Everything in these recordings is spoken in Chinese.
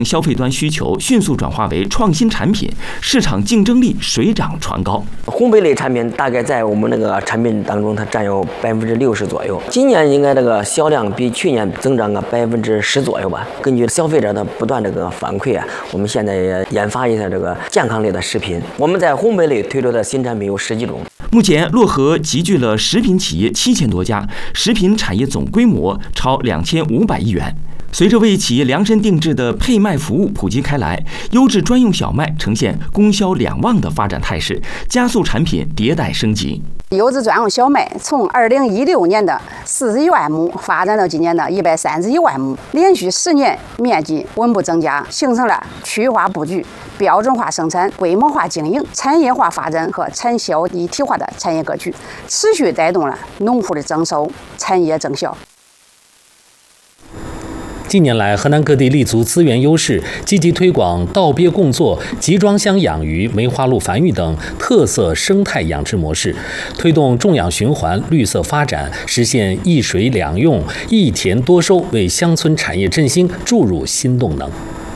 消费端需求迅速转化为创新产品，市场竞争力水涨船高。 烘焙类产品大概在我们那个产品当中，它占有60%左右。今年应该这个销量比去年增长个10%左右吧。根据消费者的不断这个反馈啊，我们现在也研发一下这个健康类的食品。我们在烘焙类推出的新产品有10几种。 目前，漯河集聚了食品企业7000多家，食品产业总规模超2500亿元。随着为企业量身定制的配麦服务普及开来，优质专用小麦呈现供销两旺的发展态势，加速产品迭代升级。 优质专用小麦从2016年的41万亩发展到今年的131万亩，连续10年面积稳步增加，形成了区域化布局、标准化生产、规模化经营、产业化发展和产销一体化的产业格局，持续带动了农户的增收、产业增效。 近年来，河南各地立足资源优势，积极推广稻鳖共作、集装箱养鱼、梅花鹿繁育等特色生态养殖模式，推动种养循环、绿色发展，实现一水两用、一田多收，为乡村产业振兴注入新动能。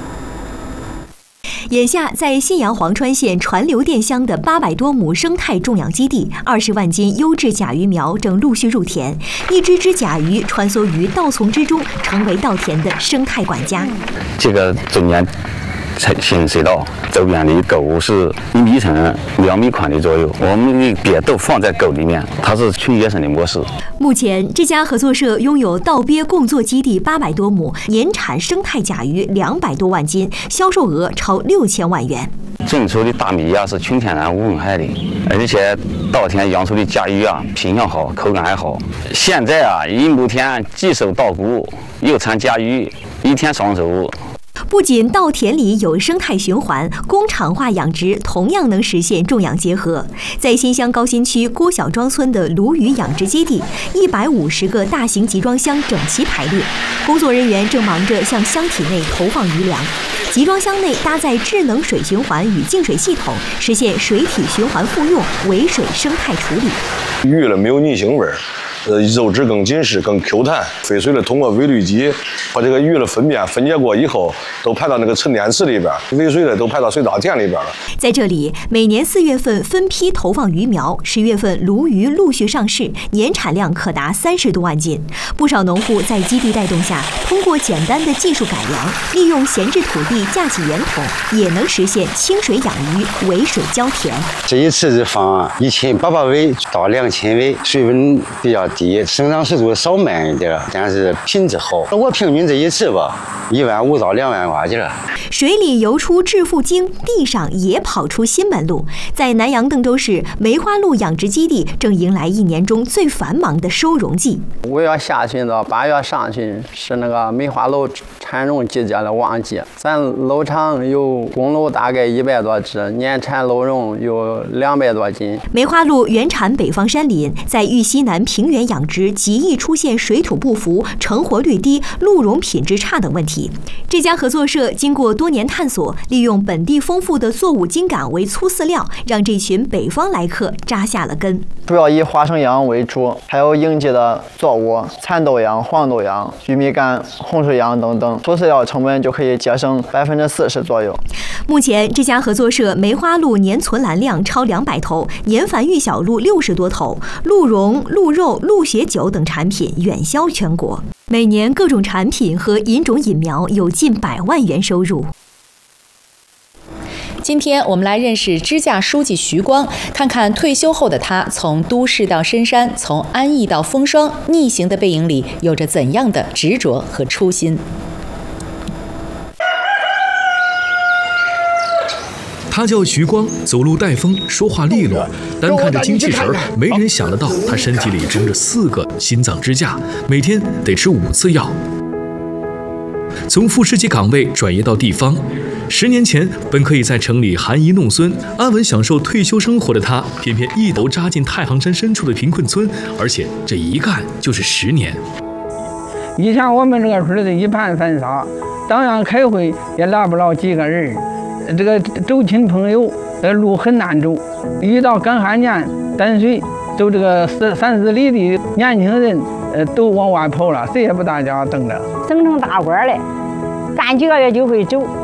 眼下，在信阳黄川县传流店乡的800多亩生态种养基地，20万斤优质甲鱼苗正陆续入田，一只只甲鱼穿梭于稻丛之中，成为稻田的生态管家。 这个中间新水稻周边的沟是1米长、2米宽的左右，我们的鳖都放在沟里面，它是纯野生的模式。 目前，这家合作社拥有稻鳖共作基地800多亩，年产生态甲鱼200多万斤，销售额超6000万元。 种出的大米呀是纯天然无公害的，而且稻田养出的甲鱼啊品相好，口感还好。现在啊，一亩田既收稻谷，又产甲鱼，一天双收。 不仅稻田里有生态循环，工厂化养殖同样能实现种养结合。在新乡高新区郭小庄村的鲈鱼养殖基地，150个大型集装箱整齐排列，工作人员正忙着向箱体内投放鱼粮。集装箱内搭载智能水循环与净水系统，实现水体循环复用、尾水生态处理。 鱼了没有泥腥味儿。肉质更紧实、更 Q 弹，翡翠的通过微滤机把这个鱼的粪便分解过以后，都排到那个沉淀池里边，尾水的都排到水稻田里边了。 在这里，每年4月份分批投放鱼苗，10月份鲈鱼陆续上市，年产量可达30多万斤。不少农户在基地带动下，通过简单的技术改良，利用闲置土地架起圆筒，也能实现清水养鱼、尾水浇田。 这一次是放1800尾到2000尾，水温比较低，生长速度稍慢一点，但是品质好。我平均这一次吧，15000到2万瓦斤。 水里游出致富经，地上也跑出新门路。在南阳邓州市梅花鹿养殖基地，正迎来1年中最繁忙的收容季。 5月下旬到8月上旬是那个梅花鹿产绒季节的旺季。咱鹿场有公鹿大概100多只，年产鹿茸有200多斤。 梅花鹿原产北方山林，在豫西南平原养殖极易出现水土不服、成活率低、鹿茸品质差等问题。这家合作社经过多年探索，利用本地丰富的作物茎秆为粗饲料，让这群北方来客扎下了根。 主要以花生秧为主，还有应季的作物，蚕豆秧、黄豆秧、玉米秆、红薯秧等等，粗饲料成本就可以节省40%左右。 目前，这家合作社梅花鹿年存栏量超200头，年繁育小鹿60多头，鹿茸、鹿肉、鹿血酒等产品远销全国。每年各种产品和引种引苗有近100万元收入。 今天我们来认识支架书记徐光，看看退休后的他从都市到深山，从安逸到风霜，逆行的背影里有着怎样的执着和初心。 他叫徐光，走路带风，说话利落，单看着精气神儿，没人想得到他身体里装着4个心脏支架，每天得吃5次药。从副师级岗位转业到地方，10年前本可以在城里含饴弄孙，安稳享受退休生活的他，偏偏一头扎进太行山深处的贫困村，而且这一干就是10年。 以前我们这个村子一盘散沙，当然开会也拉不了几个人。这个走亲朋友，路很难走。遇到干旱年淡水，走这个30里的年轻人，都往外跑了，谁也不大家等着。 整成大官嘞， 干几个月就会走。